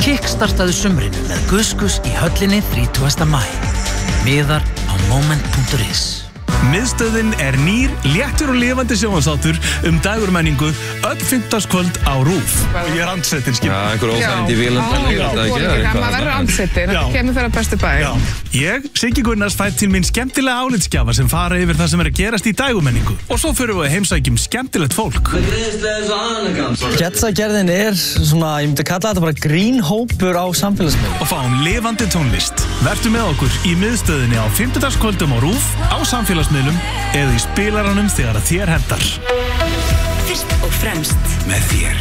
Kickstartaðu sumrinu með Guskus í höllinni 30. maí. Miðar á moment.is. Miðstöðin nýr, léttur og lifandi sjónvarpsþáttur dægurmenningu öll fimmtudagskvöld á RÚV. Ég andsettin, skil. Já, einhver óþægindi í vélundinni, maður verður andsettin, það kemur fyrir bestu bæ. Ég, Siggi Gunnars, fær til mín skemmtilega álitsgjafa sem fara yfir það sem að gerast í dægurmenningu. Og svo förum við að heimsækjum skemmtilegt fólk. Getsagerðin svona, ég myndi kalla þetta bara grínhópur á samfélagsmiðlum. Og fáum lifandi tónlist. Vertu með okkur í miðstöðinni á fimmtudagskvöldum á RÚV, á samfélagsmiðlum eða í spilaranum þegar þér hentar. Fyrst og fremst með þér.